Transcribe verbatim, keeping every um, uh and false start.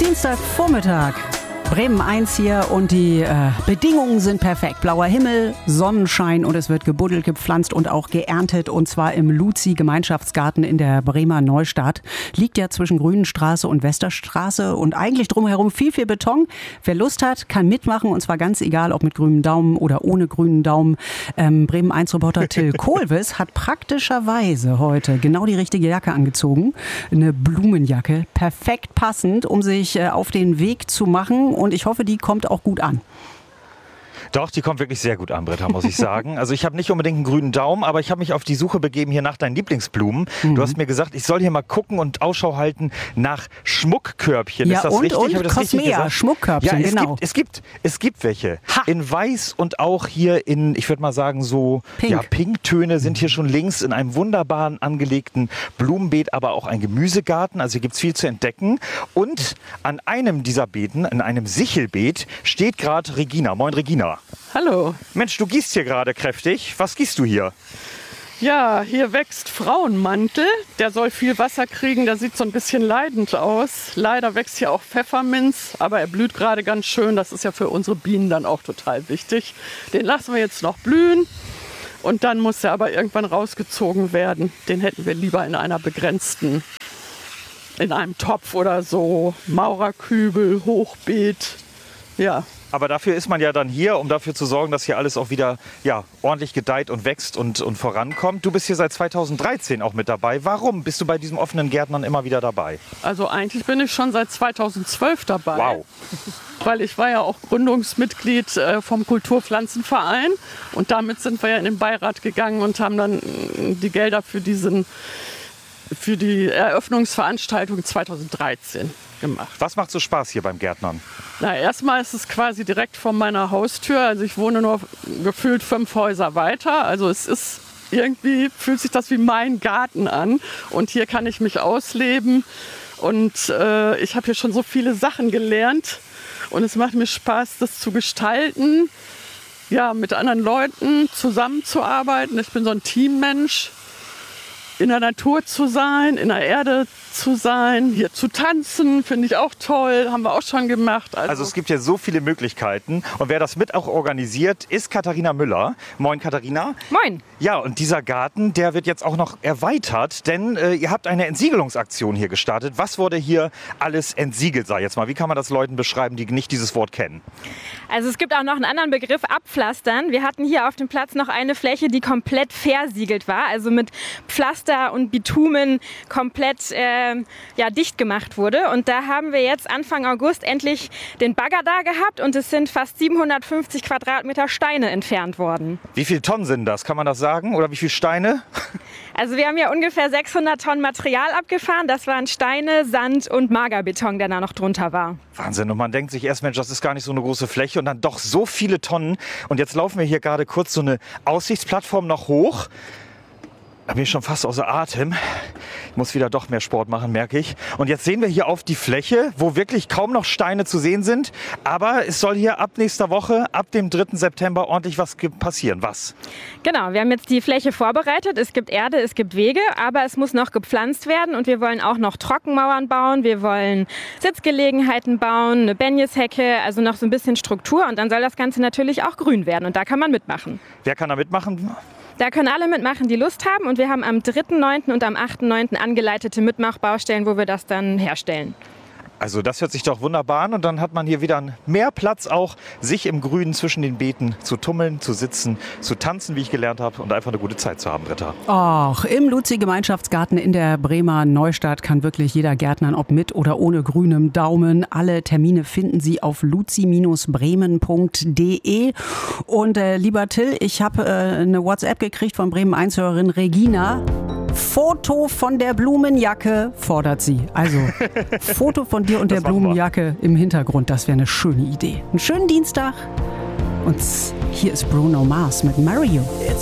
Dienstagvormittag. Bremen eins hier und die äh, Bedingungen sind perfekt. Blauer Himmel, Sonnenschein und es wird gebuddelt, gepflanzt und auch geerntet. Und zwar im Luzi-Gemeinschaftsgarten in der Bremer Neustadt. Liegt ja zwischen Grünenstraße und Westerstraße und eigentlich drumherum viel, viel Beton. Wer Lust hat, kann mitmachen und zwar ganz egal, ob mit grünem Daumen oder ohne grünen Daumen. Ähm, Bremen eins Reporter Till Kohlwiss hat praktischerweise heute genau die richtige Jacke angezogen. Eine Blumenjacke, perfekt passend, um sich äh, auf den Weg zu machen. Und ich hoffe, die kommt auch gut an. Doch, die kommt wirklich sehr gut an, Britta, muss ich sagen. Also ich habe nicht unbedingt einen grünen Daumen, aber ich habe mich auf die Suche begeben hier nach deinen Lieblingsblumen. Mhm. Du hast mir gesagt, ich soll hier mal gucken und Ausschau halten nach Schmuckkörbchen. Ja, ist das und, richtig? und Cosmea, Schmuckkörbchen, ja, es genau. Gibt, es, gibt, es gibt welche. Ha. In weiß und auch hier in, ich würde mal sagen, so Pink. Ja, Pinktöne sind hier schon links in einem wunderbaren angelegten Blumenbeet, aber auch ein Gemüsegarten. Also hier gibt es viel zu entdecken. Und an einem dieser Beeten, in einem Sichelbeet, steht gerade Regina. Moin, Regina. Hallo. Mensch, du gießt hier gerade kräftig. Was gießt du hier? Ja, hier wächst Frauenmantel. Der soll viel Wasser kriegen, der sieht so ein bisschen leidend aus. Leider wächst hier auch Pfefferminz, aber er blüht gerade ganz schön. Das ist ja für unsere Bienen dann auch total wichtig. Den lassen wir jetzt noch blühen und dann muss er aber irgendwann rausgezogen werden. Den hätten wir lieber in einer begrenzten, in einem Topf oder so, Maurerkübel, Hochbeet, ja. Aber dafür ist man ja dann hier, um dafür zu sorgen, dass hier alles auch wieder ja, ordentlich gedeiht und wächst und, und vorankommt. Du bist hier seit zweitausenddreizehn auch mit dabei. Warum bist du bei diesem offenen Gärtnern immer wieder dabei? Also eigentlich bin ich schon seit zweitausendzwölf dabei. Wow. Weil ich war ja auch Gründungsmitglied vom Kulturpflanzenverein und damit sind wir ja in den Beirat gegangen und haben dann die Gelder für diesen für die Eröffnungsveranstaltung zweitausenddreizehn gemacht. Was macht so Spaß hier beim Gärtnern? Na, erstmal ist es quasi direkt vor meiner Haustür. Also ich wohne nur gefühlt fünf Häuser weiter. Also es ist irgendwie, fühlt sich das wie mein Garten an. Und hier kann ich mich ausleben. Und äh, ich habe hier schon so viele Sachen gelernt. Und es macht mir Spaß, das zu gestalten. Ja, mit anderen Leuten zusammenzuarbeiten. Ich bin so ein Teammensch. In der Natur zu sein, in der Erde zu sein, hier zu tanzen, finde ich auch toll, haben wir auch schon gemacht. Also, also es gibt ja so viele Möglichkeiten und wer das mit auch organisiert, ist Katharina Müller. Moin Katharina. Moin. Ja, und dieser Garten, der wird jetzt auch noch erweitert, denn äh, ihr habt eine Entsiegelungsaktion hier gestartet. Was wurde hier alles entsiegelt, sag ich jetzt mal? Wie kann man das Leuten beschreiben, die nicht dieses Wort kennen? Also es gibt auch noch einen anderen Begriff, abpflastern. Wir hatten hier auf dem Platz noch eine Fläche, die komplett versiegelt war, also mit Pflaster und Bitumen komplett äh, ja, dicht gemacht wurde. Und da haben wir jetzt Anfang August endlich den Bagger da gehabt und es sind fast siebenhundertfünfzig Quadratmeter Steine entfernt worden. Wie viele Tonnen sind das? Kann man das sagen? Oder wie viele Steine? Also wir haben ja ungefähr sechshundert Tonnen Material abgefahren. Das waren Steine, Sand und Magerbeton, der da noch drunter war. Wahnsinn. Und man denkt sich erst, Mensch, das ist gar nicht so eine große Fläche und dann doch so viele Tonnen. Und jetzt laufen wir hier gerade kurz so eine Aussichtsplattform noch hoch. Da bin ich schon fast außer Atem. Ich muss wieder doch mehr Sport machen, merke ich. Und jetzt sehen wir hier auf die Fläche, wo wirklich kaum noch Steine zu sehen sind. Aber es soll hier ab nächster Woche, ab dem dritten September, ordentlich was passieren. Was? Genau, wir haben jetzt die Fläche vorbereitet. Es gibt Erde, es gibt Wege, aber es muss noch gepflanzt werden. Und wir wollen auch noch Trockenmauern bauen. Wir wollen Sitzgelegenheiten bauen, eine Benjeshecke, also noch so ein bisschen Struktur. Und dann soll das Ganze natürlich auch grün werden. Und da kann man mitmachen. Wer kann da mitmachen? Da können alle mitmachen, die Lust haben. Und wir haben am dritten neunten und am achten neunten angeleitete Mitmachbaustellen, wo wir das dann herstellen. Also das hört sich doch wunderbar an und dann hat man hier wieder mehr Platz auch, sich im Grünen zwischen den Beeten zu tummeln, zu sitzen, zu tanzen, wie ich gelernt habe und einfach eine gute Zeit zu haben, Britta. Och, im Luzi-Gemeinschaftsgarten in der Bremer Neustadt kann wirklich jeder Gärtnern, ob mit oder ohne grünem Daumen. Alle Termine finden Sie auf luzi Bindestrich bremen Punkt de. Und äh, lieber Till, ich habe äh, eine WhatsApp gekriegt von Bremen eins Hörerin Regina. Foto von der Blumenjacke fordert sie. Also Foto von dir und der Blumenjacke im Hintergrund, das wäre eine schöne Idee. Einen schönen Dienstag und hier ist Bruno Mars mit Mario.